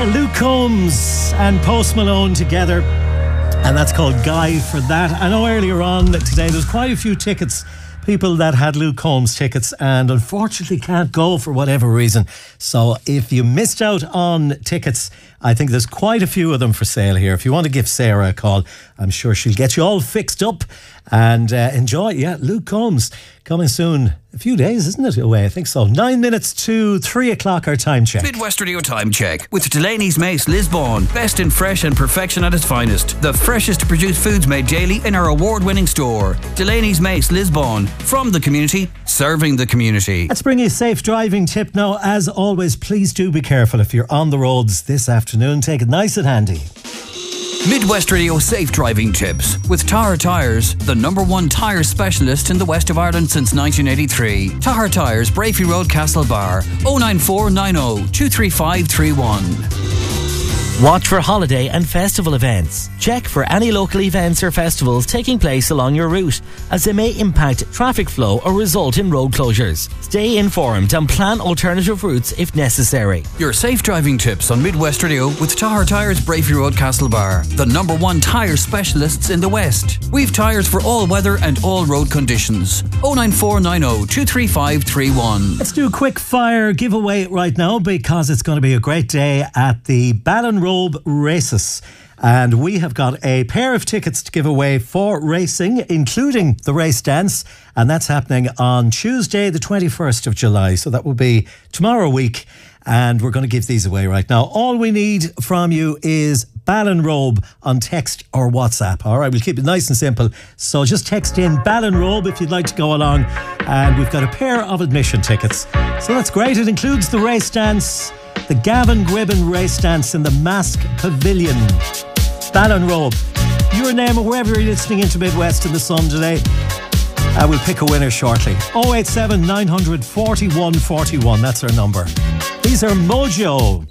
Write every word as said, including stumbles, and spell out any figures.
Oh, Luke Combs and Post Malone together, and that's called Guy for that. I know earlier on today there's quite a few tickets, people that had Luke Combs tickets and unfortunately can't go for whatever reason. So if you missed out on tickets, I think there's quite a few of them for sale here. If you want to give Sarah a call, I'm sure she'll get you all fixed up and uh, enjoy. Yeah, Luke Combs coming soon. A few days, isn't it, away? I think so. Nine minutes to three o'clock our time check. Midwest Radio Time Check with Delaney's Mace Lisbon. Best in fresh and perfection at its finest. The freshest produced foods made daily in our award-winning store. Delaney's Mace Lisbon. From the community, serving the community. Let's bring you a safe driving tip now. As always, please do be careful if you're on the roads this afternoon. Take it nice and handy. Midwest Radio Safe Driving Tips with Tahar Tyres, the number one tyre specialist in the west of Ireland since nineteen eighty-three. Tahar Tyres, Brafey Road, Castlebar. oh nine four nine oh two three five three one. Watch for holiday and festival events. Check for any local events or festivals taking place along your route, as they may impact traffic flow or result in road closures. Stay informed and plan alternative routes if necessary. Your safe driving tips on Midwest Radio with Tahar Tyres, Brafey Road, Castlebar. The number one tyre specialists in the West. We've tyres for all weather and all road conditions. oh nine four nine oh two three five three one. Let's do a quick fire giveaway right now because it's going to be a great day at the Ballinrobe Races. And we have got a pair of tickets to give away for racing, including the race dance. And that's happening on Tuesday, the twenty-first of July. So that will be tomorrow week. And we're going to give these away right now. All we need from you is Ballinrobe on text or WhatsApp. All right, we'll keep it nice and simple. So just text in Ballinrobe if you'd like to go along. And we've got a pair of admission tickets. So that's great. It includes the race dance, the Gavin Gribben race dance in the Mask Pavilion. Ballinrobe, your name or wherever you're listening into Midwest in the Sun today. Uh, we'll pick a winner shortly. oh eight seven nine hundred forty-one forty-one, that's our number. These are Mojo.